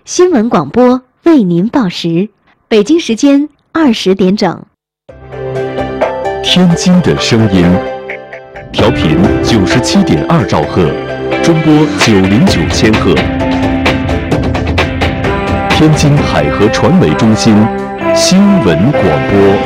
新闻广播为您报时，北京时间20点整。 天津的声音，调频97.2兆赫，中波909千赫。天津海河传媒中心新闻广播。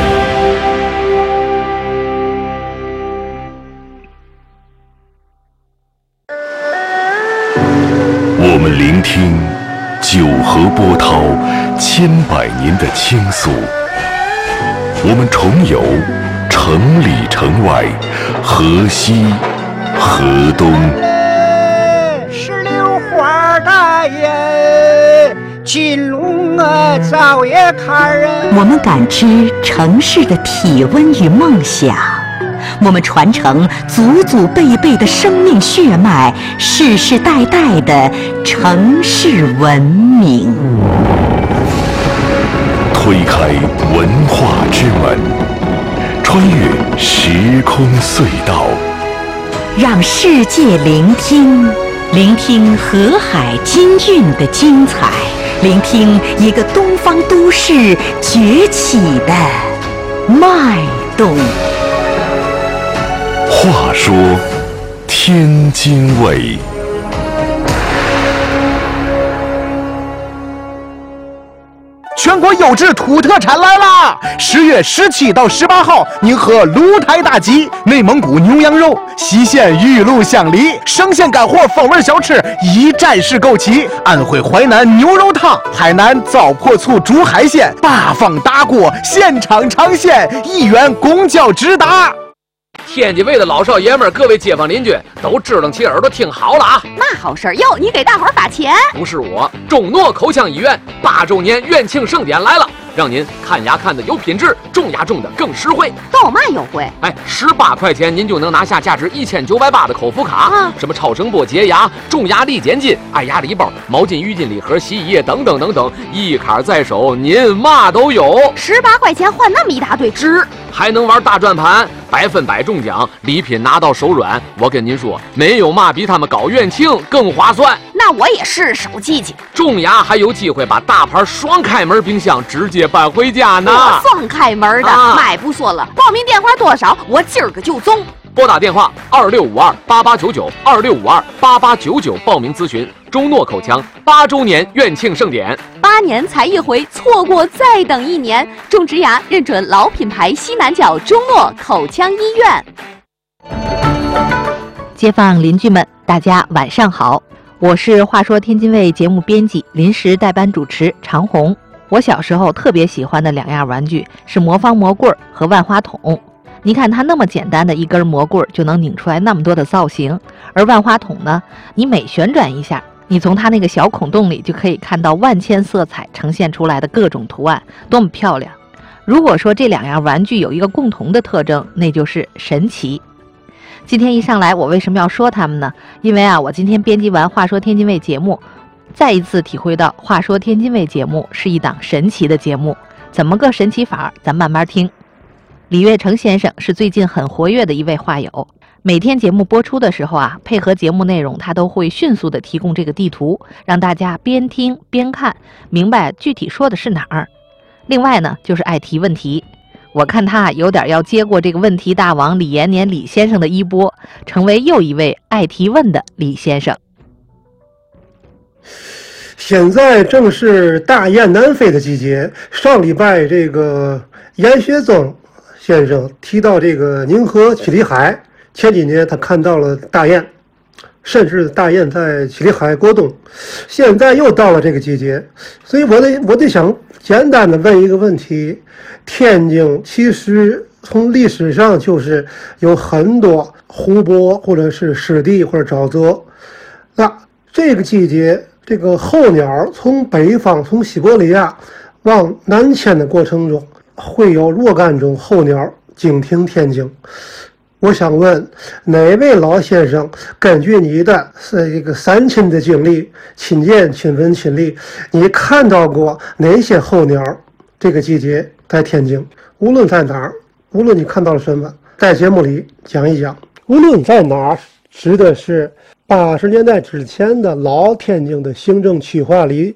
我们聆听九河波涛千百年的倾诉，我们重游城里城外，河西河东。 石榴花大爷，金龙早也看人。 我们感知城市的体温与梦想，我们传承祖祖辈辈的生命血脉，世世代代的城市文明。 推开文化之门，穿越时空隧道， 让世界聆听，聆听河海金韵的精彩，聆听一个东方都市崛起的脉动。 话说天津卫。 全国优质土特产来啦！10月17到18号，您和鹿台大吉、内蒙古牛羊肉、西县玉露香梨、生鲜干货风味小吃一站式购齐，安徽淮南牛肉汤、海南糟粕醋煮海鲜，8方大锅现场尝鲜，1元公交直达。 天津卫的老少爷们儿，各位街坊邻居都支棱起耳朵听好了啊！ 嘛好事儿哟？你给大伙儿发钱？ 不是我，中诺口腔医院8周年院庆盛典来了，让您看牙看的有品质，种牙种的更实惠。 都有嘛优惠 ？18块钱您就能拿下价值1980的口服卡，什么超声波洁牙、种牙力减筋、爱牙礼包、毛巾、浴巾礼盒、洗衣液等等等等，一卡在手，您嘛都有。 18块钱换那么一大堆值， 还能玩大转盘，100%中奖，礼品拿到手软。我跟您说，没有嘛比他们搞院庆更划算。 那我也是手机去。 种牙还有机会把大牌双开门冰箱直接搬回家呢。 双开门的，买不说了。报名电话多少？我今儿个就中。 拨打电话26528899，26528899报名咨询中诺口腔8周年院庆盛典。 8年才一回，错过再等1年。种植牙认准老品牌西南角中诺口腔医院。 街坊邻居们，大家晚上好，我是话说天津卫节目编辑、临时代班主持常红。我小时候特别喜欢的2样玩具是魔方魔棍和万花筒。你看它那么简单的一根魔棍就能拧出来那么多的造型，而万花筒呢，你每旋转一下，你从它那个小孔洞里就可以看到万千色彩呈现出来的各种图案，多么漂亮。如果说这2样玩具有一个共同的特征，那就是神奇。今天一上来我为什么要说它们呢？因为我今天编辑完话说天津卫节目，再一次体会到话说天津卫节目是一档神奇的节目。怎么个神奇法，咱慢慢听。李月成先生是最近很活跃的一位话友，每天节目播出的时候配合节目内容，他都会迅速的提供这个地图，让大家边听边看，明白具体说的是哪儿。另外呢，就是爱提问题，我看他有点要接过这个问题大王李延年李先生的衣钵，成为又一位爱提问的李先生。 现在正是大雁南飞的季节，上礼拜这个严学增先生提到这个宁河七里海，前几年他看到了大雁，甚至大雁在七里海过冬，现在又到了这个季节，所以我得想简单的问一个问题：天津其实从历史上就是有很多湖泊或者是湿地或者沼泽，那这个季节这个候鸟从北方从西伯利亚往南迁的过程中，会有若干种候鸟经停天津。我想问哪位老先生，根据你的这个3亲的经历，亲见亲闻亲历，你看到过哪些候鸟这个季节在天津？无论在哪儿，无论你看到了什么，在节目里讲一讲。无论在哪儿指的是 80年代之前的老天津的行政区划里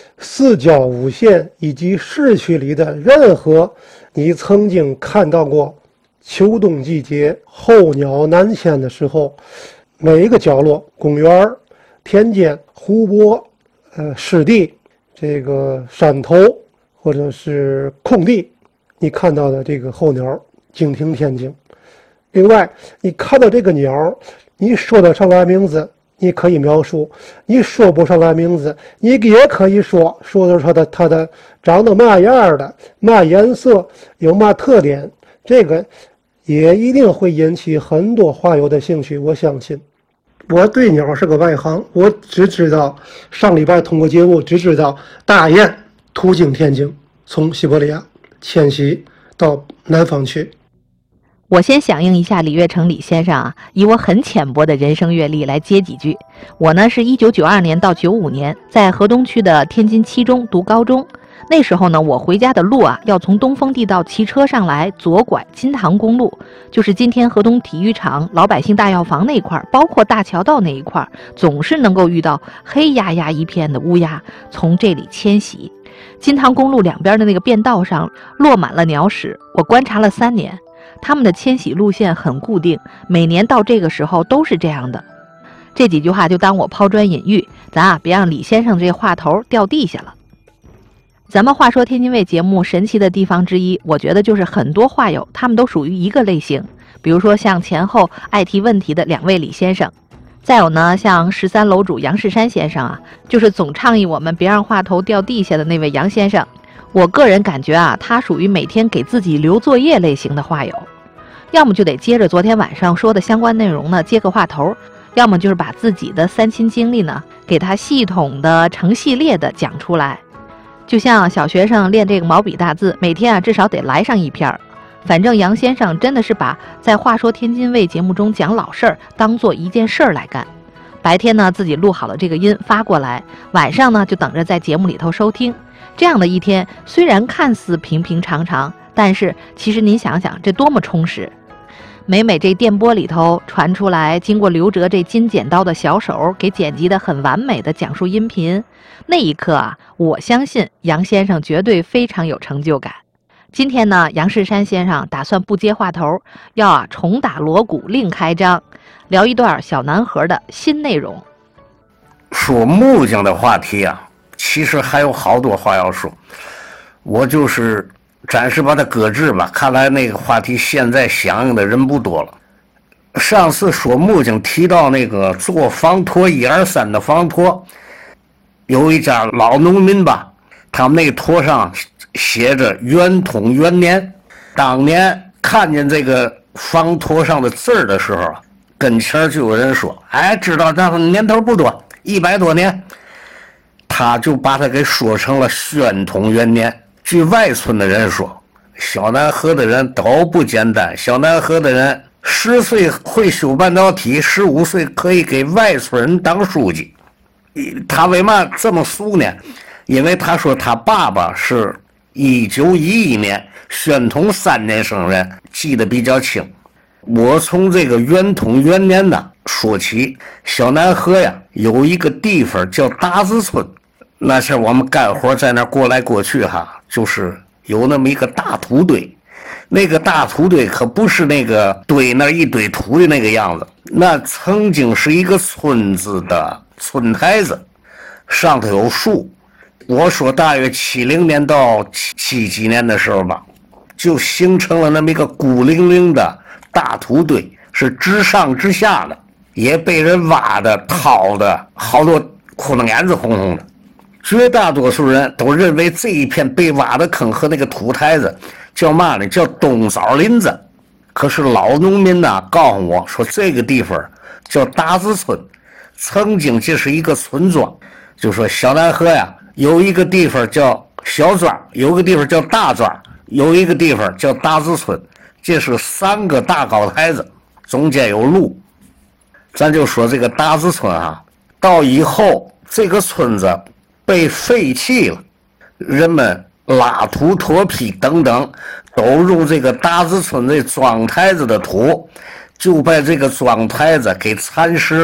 4郊5县以及市区里的任何你曾经看到过秋冬季节候鸟南迁的时候，每一个角落、公园、田间、湖泊、湿地、这个山头或者是空地，你看到的这个候鸟惊停天津。另外，你看到这个鸟，你说得上来名字，你可以描述；你说不上来名字，你也可以说的它的长得嘛样的、嘛颜色、有嘛特点，这个也一定会引起很多画友的兴趣。我相信，我对鸟是个外行，我只知道上礼拜通过节目只知道大雁途经天津，从西伯利亚迁徙到南方去。 我先响应一下李月成李先生啊，以我很浅薄的人生阅历来接几句。我呢是1992年到95年在河东区的天津七中读高中，那时候呢我回家的路啊要从东风地道骑车上来，左拐金塘公路，就是今天河东体育场、老百姓大药房那一块，包括大桥道那一块，总是能够遇到黑压压一片的乌鸦从这里迁徙。金塘公路两边的那个便道上落满了鸟屎，我观察了3年。他们的迁徙路线很固定，每年到这个时候都是这样的。这几句话就当我抛砖引玉，咱别让李先生这话头掉地下了。咱们话说天津卫节目神奇的地方之一，我觉得就是很多话友他们都属于一个类型，比如说像前后爱提问题的2位李先生，再有呢像13楼主杨世山先生啊，就是总倡议我们别让话头掉地下的那位杨先生。我个人感觉啊，他属于每天给自己留作业类型的话友，要么就得接着昨天晚上说的相关内容呢接个话头，要么就是把自己的3亲经历呢给他系统的成系列的讲出来。就像小学生练这个毛笔大字，每天啊至少得来上1篇。反正杨先生真的是把在话说天津卫节目中讲老事儿当做一件事儿来干。白天呢自己录好了这个音发过来，晚上呢就等着在节目里头收听。这样的一天虽然看似平平常常，但是其实您想想这多么充实。每这电波里头传出来经过刘哲这金剪刀的小手给剪辑的很完美的讲述音频，那一刻啊，我相信杨先生绝对非常有成就感。今天呢，杨世山先生打算不接话头，要重打锣鼓另开张，聊一段小南河的新内容。 说木匠的话题啊，其实还有好多话要说，我就是暂时把它搁置吧。看来那个话题现在响应的人不多了。上次说木匠提到那个做房托1、2、3的房托，有一家老农民吧，他们那个托上写着元通元年。当年看见这个房托上的字儿的时候，跟前就有人说：“哎，知道这年头不多，100多年。”他就把它给说成了宣统元年。据外村的人说，小南河的人都不简单。小南河的人10岁会修半导体，15岁可以给外村人当书记。他为嘛这么俗呢？因为他说他爸爸是1911年宣统3年生人，记得比较清。我从这个元统元年呢说起，小南河呀有一个地方叫达子村，那是我们干活在那过来过去哈，就是有那么一个大土堆。那个大土堆可不是那个堆那一堆土的那个样子，那曾经是一个村子的村台子，上头有树。我说大约70年到70几年的时候吧，就形成了那么一个孤零零的大土堆，是直上直下的，也被人挖的掏的好多窟窿眼子红红的。绝大多数人都认为这一片被挖的坑和那个土台子叫嘛呢？叫东枣林子。可是老农民呢告诉我说，这个地方叫达子村，曾经这是一个村庄。就说小南河呀，有一个地方叫小庄，有个地方叫大庄，有一个地方叫达子村，这是3个大高台子，中间有路。咱就说这个达子村啊，到以后这个村子被废弃了，人们拉土脱坯等等都用这个达子村这庄台子的土，就把这个庄台子给蚕食了，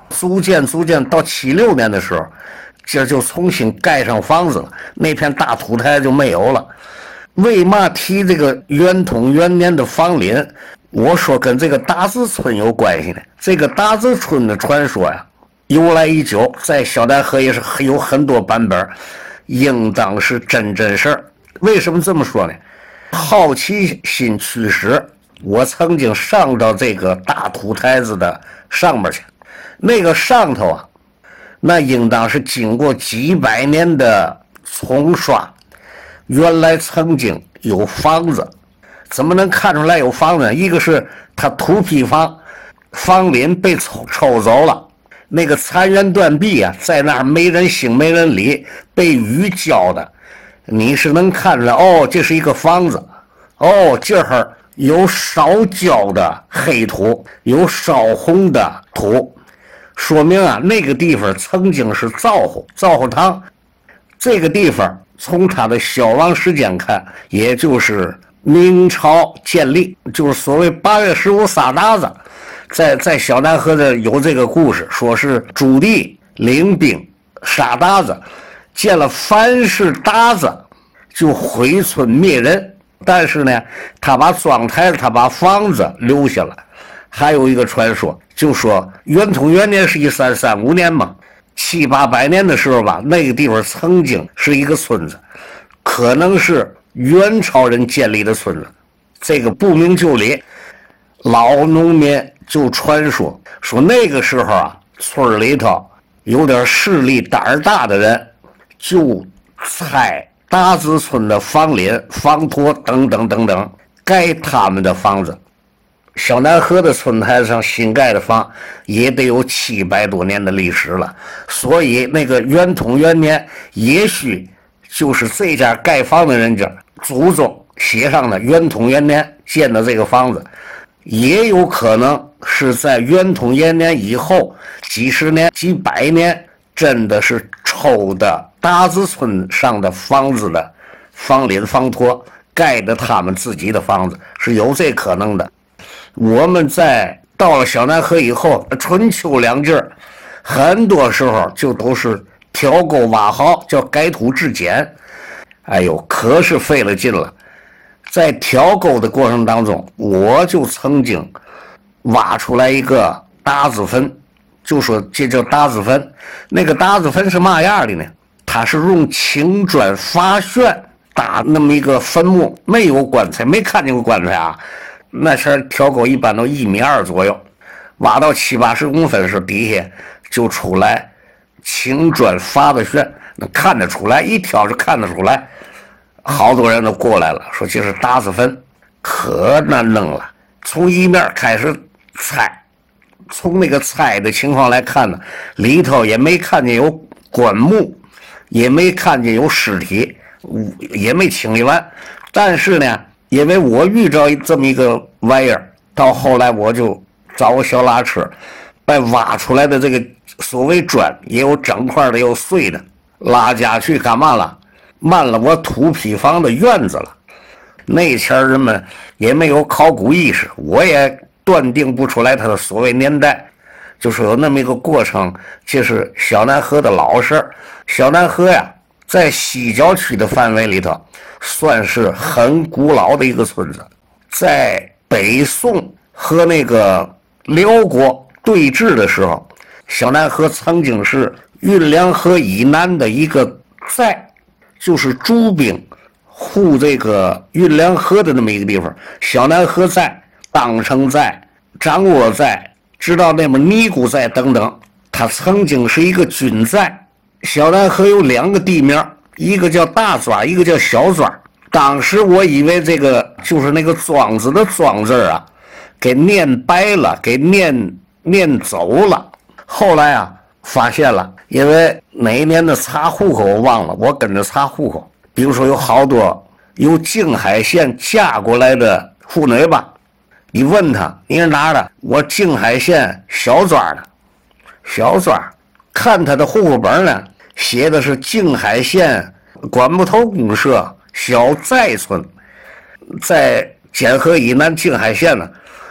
逐渐到76年的时候，这就重新盖上房子了，那片大土台就没有了。为嘛提这个元通元年的房林？我说跟这个达子村有关系呢。这个达子村的传说呀，由来已久，在小南河也是有很多版本，应当是真事儿。为什么这么说呢？好奇心驱使，我曾经上到这个大土台子的上面去，那个上头啊，那应当是经过几百年的冲刷，原来曾经有房子。怎么能看出来有房子呢？一个是它土坯房林被抽走了，那个残垣断壁啊，在那儿没人兴没人理，被雨浇的，你是能看出来哦，这是一个房子。哦，这儿有烧焦的黑土，有烧红的土，说明啊，那个地方曾经是灶火堂。这个地方从它的消亡时间看，也就是明朝建立，就是所谓8月15撒搭子，在小南河的有这个故事，说是朱棣领兵撒搭子，见了凡是搭子就毁村灭人。但是呢，他把庄台他把房子留下了。还有一个传说，就说元通元年是1335年嘛，700、800年的时候吧，那个地方曾经是一个村子，可能是元朝人建立的村子，这个不明就里。老农民就传说那个时候啊，村里头有点势力胆儿大的人，就拆达子村的房林、房托等等，盖他们的房子。小南河的村台上新盖的房也得有700多年的历史了，所以那个元通元年，也许就是这家盖房的人家祖宗写上的元通元年建的这个房子，也有可能是在元通元年以后几十年、几百年，真的是抽的达子村上的房子的房林、房托盖的他们自己的房子，是有这可能的。我们在到了小南河以后，春秋两季很多时候就都是挑沟挖壕，叫改土制简。哎呦，可是费了劲了。在挑沟的过程当中，我就曾经挖出来一个达子坟，就说这叫达子坟。那个达子坟是嘛样的呢？它是用青砖发旋打那么一个坟墓，没有棺材，没看见过棺材啊。那前挑沟一般都1.2米左右，挖到70、80公分时，底下就出来青砖发的旋，能看得出来，一挑就看得出来。好多人都过来了，说这是达子坟，可难弄了。从一面开始拆，从那个拆的情况来看呢，里头也没看见有棺木，也没看见有尸体，也没清理完。但是呢，因为我遇着这么一个玩意儿，到后来我就找个小拉车，把挖出来的这个所谓砖，也有整块的，也有碎的，拉家去干嘛了？漫了我土坯房的院子了。那前人们也没有考古意识，我也断定不出来它的所谓年代，就是有那么一个过程。这是小南河的老事儿。小南河呀，在西郊区的范围里头，算是很古老的一个村子。在北宋和那个辽国对峙的时候，小南河曾经是运粮河以南的一个寨，就是驻兵护这个运粮河的那么一个地方。小南河寨、当城寨、掌握寨，直到那么尼姑寨等等，它曾经是一个军寨。小南河有2个地名，一个叫大庄，一个叫小庄。当时我以为这个就是那个庄子的庄字啊，给念白了，给念走了。后来啊，发现了，因为哪一年的查户口我忘了，我跟着查户口。比如说有好多由静海县嫁过来的妇女吧，你问他你是哪的？我静海县小庄的。小庄，看他的户口本呢，写的是静海县管木头公社小寨村，在简河以南静海县呢，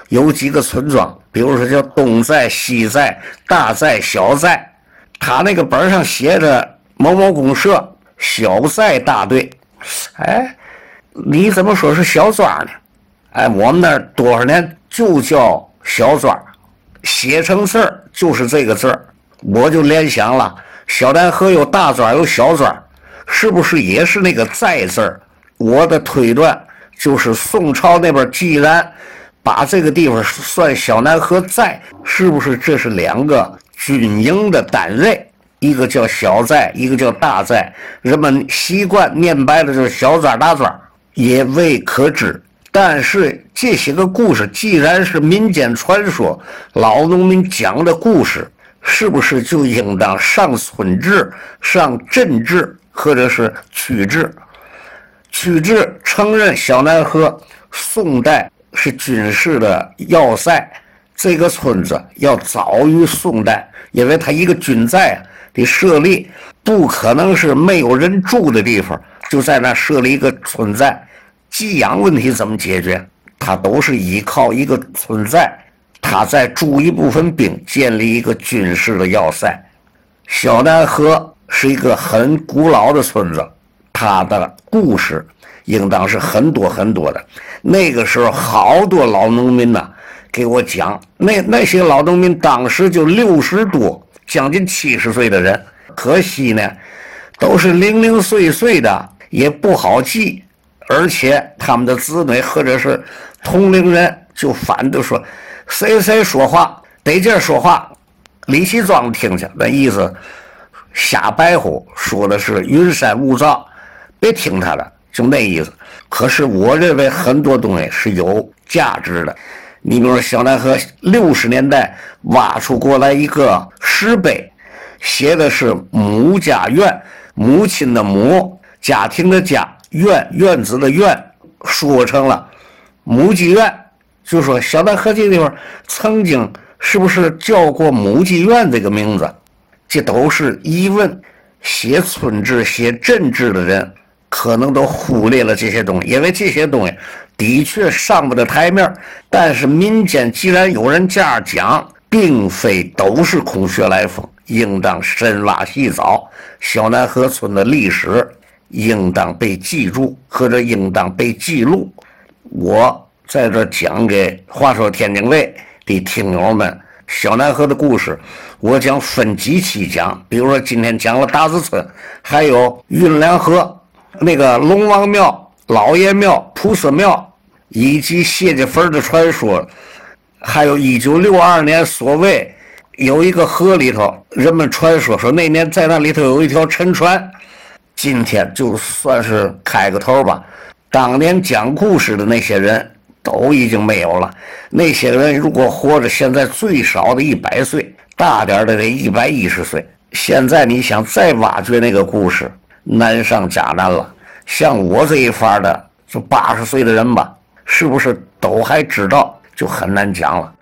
有几个村庄，比如说叫东寨、西寨、大寨、小寨，他那个本上写着某某公社小寨大队。哎，你怎么说是小庄呢？哎，我们那儿多少年就叫小庄，写成字儿就是这个字儿，我就联想了，小南河有大庄有小庄，是不是也是那个寨字儿？我的推断就是宋朝那边既然把这个地方算小南河寨，是不是这是两个军营的单位？一个叫小寨，一个叫大寨，人们习惯念白了就是小庄大庄，也未可知。但是这些个故事既然是民间传说，老农民讲的故事，是不是就应当上村志、上镇志或者是区志？区志承认小南河宋代是军事的要塞，这个村子要早于宋代，因为它一个军寨的设立不可能是没有人住的地方，就在那设立一个村寨。给养问题怎么解决？他都是依靠一个村寨，他再驻一部分兵，建立一个军事的要塞。小南河是一个很古老的村子，它的故事应当是很多很多的。那个时候好多老农民呢，给我讲，那些老农民当时就60多，将近70岁的人，可惜呢，都是零零碎碎的，也不好记。而且他们的子女或者是同龄人就反对说，谁谁说话得劲说话，李其庄听去，那意思瞎白呼，说的是云山雾罩，别听他的，就那意思。可是我认为很多东西是有价值的。你比如说小南河60年代挖出过来一个石碑，写的是母家院，母亲的母，家庭的家，院子的院，说成了母妓院，就说小南河这个地方曾经是不是叫过母妓院这个名字？这都是疑问。写村志、写镇志的人可能都忽略了这些东西，因为这些东西的确上不得台面，但是民间既然有人这样讲，并非都是空穴来风，应当深挖细找。小南河村的历史应当被记住，或者应当被记录。我在这讲给话说天津卫的听友们，小南河的故事我将分几期讲。比如说今天讲了大子村，还有运粮河那个龙王庙、老爷庙、菩萨庙，以及谢家坟的传说，还有1962年所谓有一个河里头，人们传说说那年在那里头有一条沉船。今天就算是开个头吧，当年讲故事的那些人都已经没有了。那些人如果活着，现在最少的100岁，大点的得110岁。现在你想再挖掘那个故事，难上加难了。像我这一番的，就80岁的人吧，是不是都还知道，就很难讲了。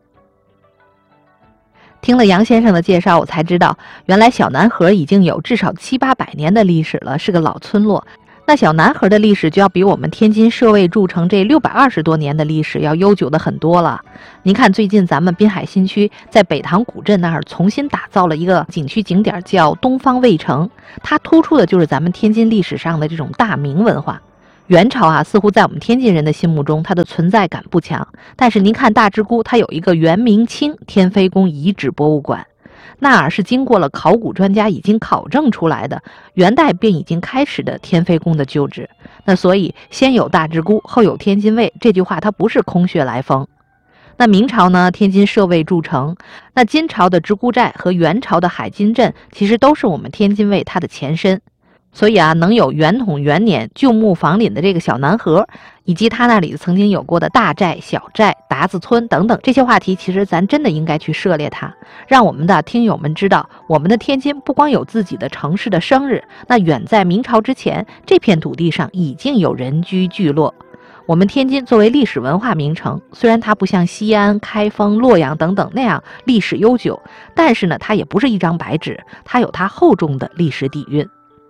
听了杨先生的介绍，我才知道原来小南河已经有至少700-800年的历史了，是个老村落。那小南河的历史就要比我们天津社卫筑城这620多年的历史要悠久的很多了。您看，最近咱们滨海新区在北塘古镇那儿重新打造了一个景区景点，叫东方卫城，它突出的就是咱们天津历史上的这种大明文化。元朝似乎在我们天津人的心目中，它的存在感不强。但是您看大直沽，它有一个元明清天妃宫遗址博物馆，那是经过了考古专家已经考证出来的，元代便已经开始的天妃宫的旧址。那所以先有大直沽，后有天津卫，这句话它不是空穴来风。那明朝呢，天津社卫筑城，那金朝的直沽寨和元朝的海津镇其实都是我们天津卫它的前身。所以能有元统元年旧木房林的这个小南河，以及他那里曾经有过的大寨、小寨、达子村等等这些话题，其实咱真的应该去涉猎它，让我们的听友们知道，我们的天津不光有自己的城市的生日，那远在明朝之前，这片土地上已经有人居聚落。我们天津作为历史文化名城，虽然它不像西安、开封、洛阳等等那样历史悠久，但是呢，它也不是一张白纸，它有它厚重的历史底蕴。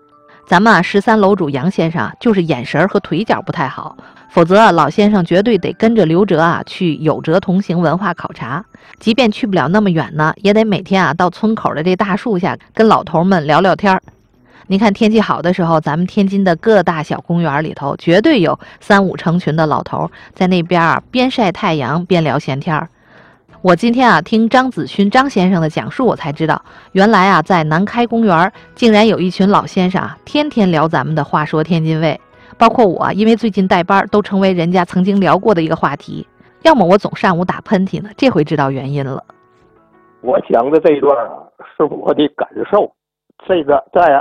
咱们13楼主杨先生就是眼神和腿脚不太好，否则老先生绝对得跟着刘哲去有哲同行文化考察，即便去不了那么远呢，也得每天到村口的这大树下跟老头们聊聊天。你看天气好的时候，咱们天津的各大小公园里头绝对有3、5成群的老头在那边边晒太阳边聊闲天。我今天听张子勋张先生的讲述，我才知道原来在南开公园竟然有一群老先生天天聊咱们的话说天津卫，包括我因为最近带班都成为人家曾经聊过的一个话题。要么我总上午打喷嚏呢，这回知道原因了。 我讲的这一段是我的感受。这个在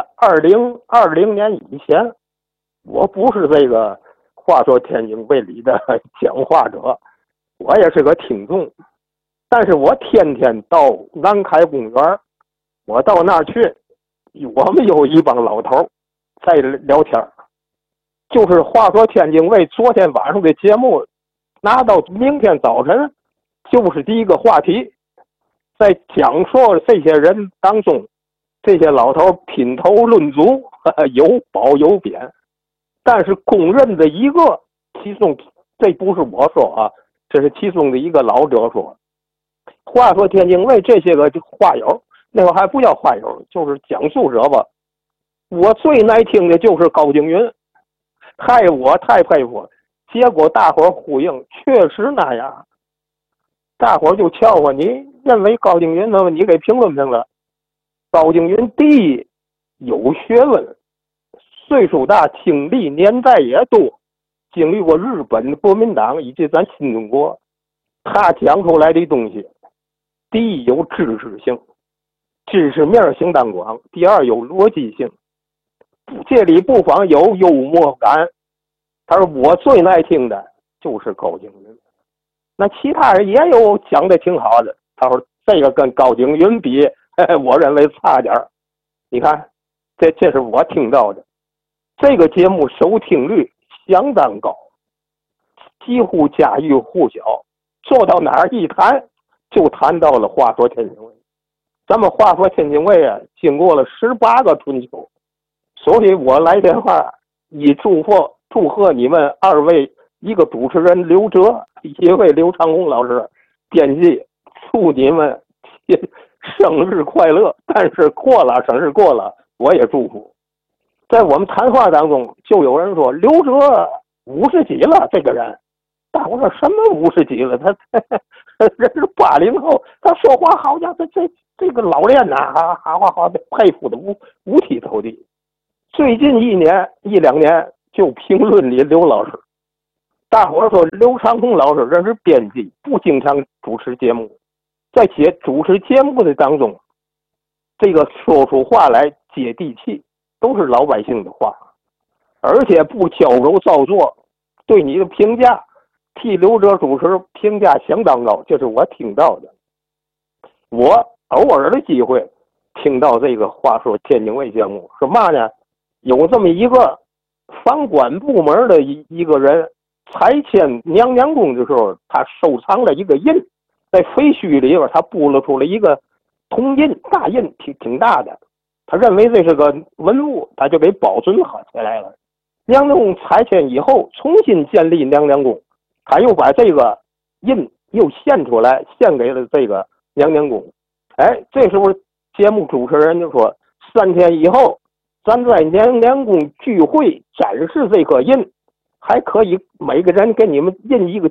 2020年以前，我不是这个话说天津卫里的讲话者，我也是个听众。但是我天天到南开公园，我到那儿去，我们有一帮老头在聊天，就是话说天津卫昨天晚上的节目拿到明天早晨就是第一个话题，在讲述这些人当中，这些老头品头论足，有褒有贬，但是公认的一个，其中这不是我说这是其中的一个老者说。话说天津卫这些个话友，那会儿还不叫话友，就是讲述者吧。我最耐听的就是高景云，我太佩服。结果大伙儿呼应，确实那样。大伙儿就笑话你，认为高景云呢？你给评论评论。高景云第一有学问，岁数大，经历年代也多，经历过日本国民党以及咱新中国，他讲出来的东西。第一有知识性，知识面相当广；第二有逻辑性，这里不妨有幽默感。他说我最耐听的就是高景云，那其他人也有讲的挺好的。他说这个跟高景云比，我认为差点。你看，这是我听到的。这个节目收听率相当高，几乎家喻户晓，做到哪儿一谈。就谈到了话说天津卫，咱们话说天津卫经过了18个春秋，所以我来电话以祝贺你们2位，一个主持人刘哲，一位刘长红老师编辑，祝你们生日快乐。但是生日过了，我也祝福。在我们谈话当中，就有人说刘哲50几了，这个人。大伙说什么50几了？他人是80后，他说话好像这个老练好佩服的五体投地。最近1年1、2年就评论里刘老师，大伙说刘长红老师人是编辑，不经常主持节目，在主持节目的当中，这个说出话来接地气，都是老百姓的话，而且不矫揉造作，对你的评价。替刘哲主持评价相当高，这是我听到的。我偶尔的机会听到这个话说天津卫节目，说嘛呢？有这么一个房管部门的一个人拆迁娘娘宫的时候，他收藏了一个印，在废墟里边他布了出了一个铜印，大印挺大的，他认为这是个文物，他就给保存好起来了。娘娘宫拆迁以后，重新建立娘娘宫。他又把这个印又献出来，献给了这个娘娘宫。这时候节目主持人就说，3天以后，咱在娘娘宫聚会展示这个印，还可以每个人给你们印一个